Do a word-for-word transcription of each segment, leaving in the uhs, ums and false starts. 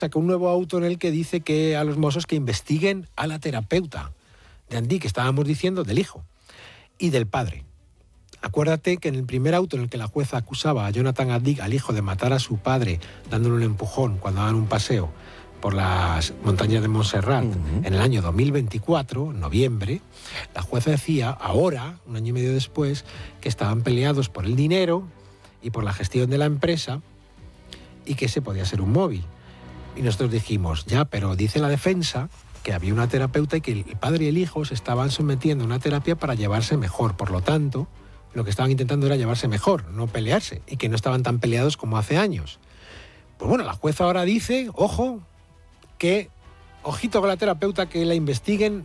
sacó un nuevo auto en el que dice que a los mozos que investiguen a la terapeuta de Andy, que estábamos diciendo, del hijo y del padre. Acuérdate que en el primer auto en el que la jueza acusaba a Jonathan Andy, al hijo, de matar a su padre dándole un empujón cuando daban un paseo por las montañas de Montserrat, uh-huh, en el año dos mil veinticuatro, en noviembre, la jueza decía, ahora, un año y medio después, que estaban peleados por el dinero y por la gestión de la empresa y que ese podía ser un móvil. Y nosotros dijimos, ya, pero dice la defensa que había una terapeuta y que el padre y el hijo se estaban sometiendo a una terapia para llevarse mejor. Por lo tanto, lo que estaban intentando era llevarse mejor, no pelearse, y que no estaban tan peleados como hace años. Pues bueno, la jueza ahora dice, ojo, que, ojito con la terapeuta, que la investiguen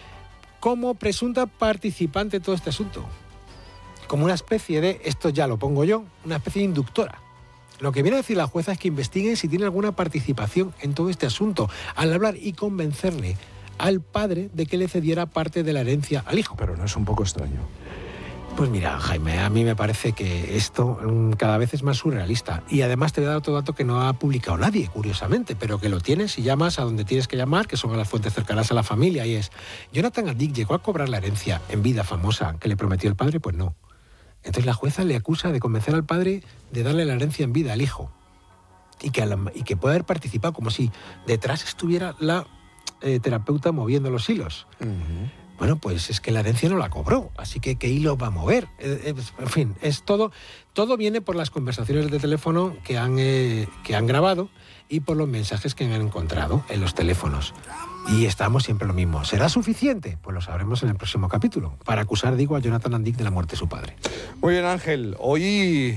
como presunta participante de todo este asunto. Como una especie de, esto ya lo pongo yo, una especie de inductora. Lo que viene a decir la jueza es que investiguen si tiene alguna participación en todo este asunto, al hablar y convencerle al padre de que le cediera parte de la herencia al hijo. Pero no es un poco extraño. Pues mira, Jaime, a mí me parece que esto um, cada vez es más surrealista. Y además te voy a dar otro dato que no ha publicado nadie, curiosamente, pero que lo tienes y llamas a donde tienes que llamar, que son a las fuentes cercanas a la familia, y es, ¿Jonathan Andy llegó a cobrar la herencia en vida famosa que le prometió el padre? Pues no. Entonces la jueza le acusa de convencer al padre de darle la herencia en vida al hijo. Y que, la, y que puede haber participado, como si detrás estuviera la eh, terapeuta moviendo los hilos. Uh-huh. Bueno, pues es que la herencia no la cobró, así que ¿qué hilo va a mover? Eh, eh, en fin, es todo, todo viene por las conversaciones de teléfono que han, eh, que han grabado y por los mensajes que han encontrado en los teléfonos. Y estamos siempre lo mismo. ¿Será suficiente? Pues lo sabremos en el próximo capítulo, para acusar, digo, a Jonathan Andy de la muerte de su padre. Muy bien, Ángel. Hoy...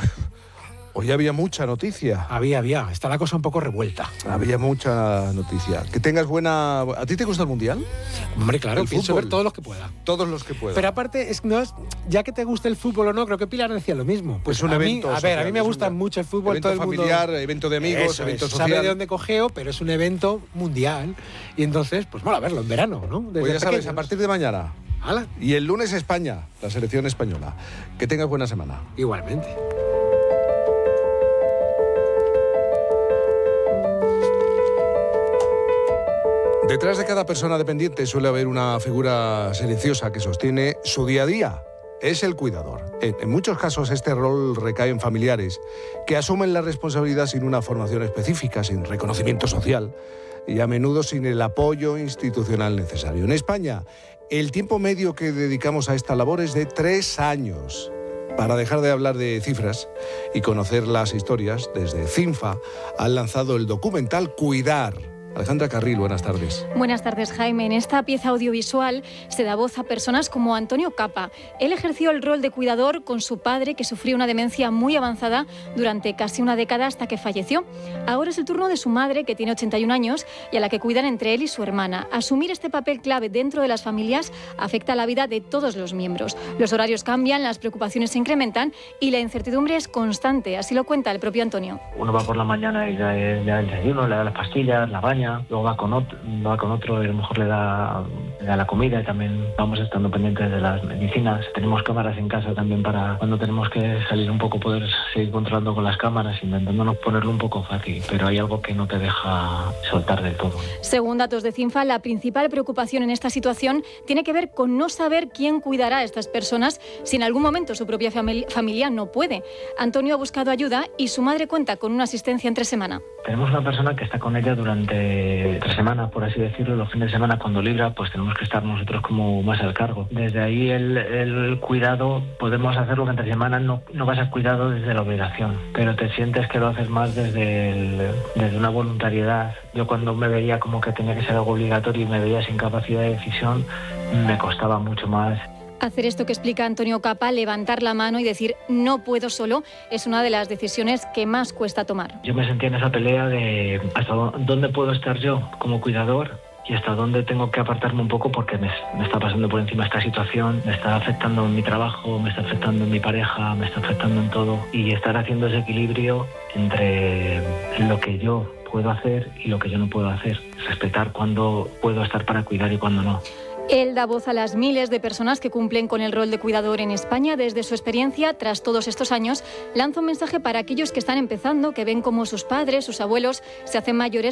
Hoy había mucha noticia. Había, había. Está la cosa un poco revuelta. Había mucha noticia. Que tengas buena... ¿A ti te gusta el Mundial? Hombre, claro, el pienso fútbol. ver todos los que pueda. Todos los que pueda. Pero aparte, es, no es, ya que te guste el fútbol o no, creo que Pilar decía lo mismo. Pues es un a evento mí, a ver, a mí me gusta un, mucho el fútbol. Evento todo el familiar, mundo, evento de amigos, eso evento es, social. Sabe de dónde cogeo, pero es un evento mundial. Y entonces, pues mola verlo en verano, ¿no? Desde pues ya pequeños. sabes, a partir de mañana. ¿Hala? Y el lunes España, la selección española. Que tengas buena semana. Igualmente. Detrás de cada persona dependiente suele haber una figura silenciosa que sostiene su día a día. Es el cuidador. En, en muchos casos este rol recae en familiares que asumen la responsabilidad sin una formación específica, sin reconocimiento social y a menudo sin el apoyo institucional necesario. En España, el tiempo medio que dedicamos a esta labor es de tres años. Para dejar de hablar de cifras y conocer las historias, desde CINFA han lanzado el documental Cuidar. Alejandra Carril, buenas tardes. Buenas tardes, Jaime. En esta pieza audiovisual se da voz a personas como Antonio Capa. Él ejerció el rol de cuidador con su padre, que sufrió una demencia muy avanzada durante casi una década hasta que falleció. Ahora es el turno de su madre, que tiene ochenta y un años, y a la que cuidan entre él y su hermana. Asumir este papel clave dentro de las familias afecta la vida de todos los miembros. Los horarios cambian, las preocupaciones se incrementan y la incertidumbre es constante. Así lo cuenta el propio Antonio. Uno va por la mañana y le da el desayuno, le da las pastillas, la baña. Luego va con otro, va con otro y a lo mejor le da, le da la comida y también vamos estando pendientes de las medicinas. Tenemos cámaras en casa también para cuando tenemos que salir un poco poder seguir controlando con las cámaras, intentándonos ponerlo un poco fácil, pero hay algo que no te deja soltar del todo. Según datos de CINFA, la principal preocupación en esta situación tiene que ver con no saber quién cuidará a estas personas si en algún momento su propia famili- familia no puede. Antonio ha buscado ayuda y su madre cuenta con una asistencia entre semana. Tenemos una persona que está con ella durante tres semanas, por así decirlo. Los fines de semana, cuando libra, pues tenemos que estar nosotros como más al cargo. Desde ahí el, el cuidado, podemos hacerlo que entre semana no, no vas al cuidado desde la obligación, pero te sientes que lo haces más desde, el, desde una voluntariedad. Yo cuando me veía como que tenía que ser algo obligatorio y me veía sin capacidad de decisión, me costaba mucho más. Hacer esto que explica Antonio Capa, levantar la mano y decir no puedo solo, es una de las decisiones que más cuesta tomar. Yo me sentía en esa pelea de hasta dónde puedo estar yo como cuidador y hasta dónde tengo que apartarme un poco porque me, me está pasando por encima esta situación, me está afectando en mi trabajo, me está afectando en mi pareja, me está afectando en todo, y estar haciendo ese equilibrio entre lo que yo puedo hacer y lo que yo no puedo hacer, respetar cuándo puedo estar para cuidar y cuándo no. Él da voz a las miles de personas que cumplen con el rol de cuidador en España. Desde su experiencia, tras todos estos años, lanza un mensaje para aquellos que están empezando, que ven cómo sus padres, sus abuelos se hacen mayores